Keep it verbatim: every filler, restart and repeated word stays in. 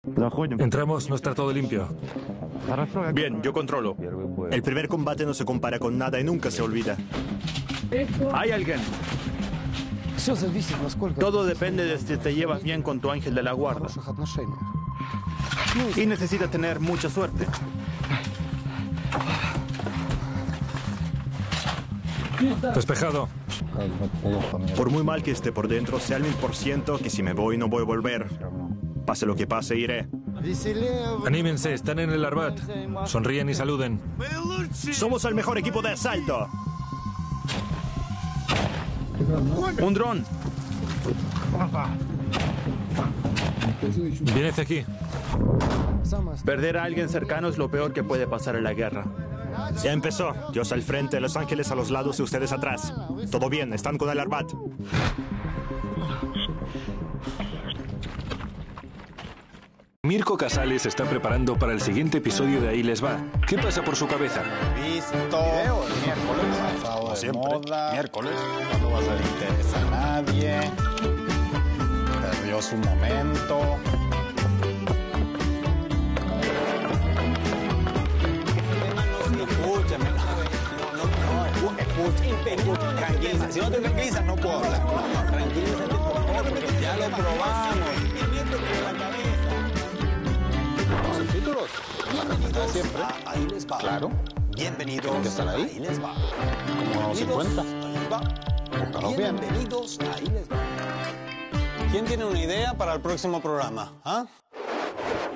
Entramos, nos está todo limpio. Bien, yo controlo. El primer combate no se compara con nada y nunca se olvida. ¿Hay alguien? Todo depende de si te llevas bien con tu ángel de la guarda. Y necesitas tener mucha suerte. Despejado. Por muy mal que esté por dentro, sé al mil por ciento que si me voy no voy a volver. Pase lo que pase, iré. Anímense, están en el Arbat. Sonríen y saluden. Somos el mejor equipo de asalto. Un dron. Viene hacia aquí. Perder a alguien cercano es lo peor que puede pasar en la guerra. Ya empezó. Dios al frente, Los Ángeles a los lados y ustedes atrás. Todo bien, están con el Arbat. Mirko Casales se está preparando para el siguiente episodio de Ahí les va. ¿Qué pasa por su cabeza? Visto. Video el miércoles. Pasado de siempre. Moda. Miércoles. No va a ser interés a nadie. Perdió su momento. Escúchame. No, no, no. Escucha. Tranquiliza. Si no te tranquilizas, no puedo hablar. No, tranquilízate, por favor, porque ya lo probamos. Los títulos. Bienvenidos siempre. A Ahí les va. Claro. Bienvenidos. ¿Que están ahí? Ahí les va. Como cincuenta. Ahí les va. Búscalos bien. Bienvenidos. Ahí les va. ¿Quién tiene una idea para el próximo programa? ¿Ah?